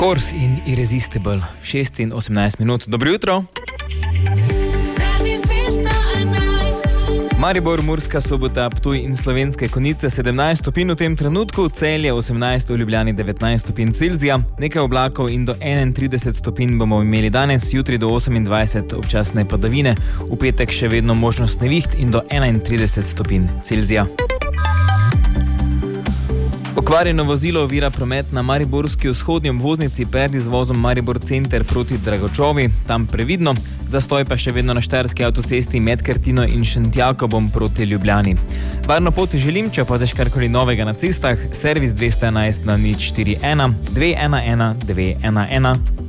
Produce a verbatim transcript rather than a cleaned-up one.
Kors in Irresistible, šest in osemnajst minut. Dobro jutro. Maribor, Murska Sobota, Ptuj in Slovenske Konjice sedemnajst stopinj v tem trenutku, Celje osemnajst, v Ljubljani devetnajst stopinj Celzija, nekaj oblakov in do enaintrideset stopinj bomo imeli danes, jutri do osemindvajset občasne padavine, v petek še vedno možnost neviht in do enaintrideset stopinj Celzija. Okvarjeno vozilo ovira promet na mariborski vzhodni obvoznici pred izvozom Maribor Center proti Dragočovi, tam previdno, zastoj pa še vedno na štajerski avtocesti med Kertino in Šentjakobom proti Ljubljani. Varno pot želim, če opaziš karkoli novega na cestah, servis dvesto enajst na nič štiri ena dve ena ena dve ena ena.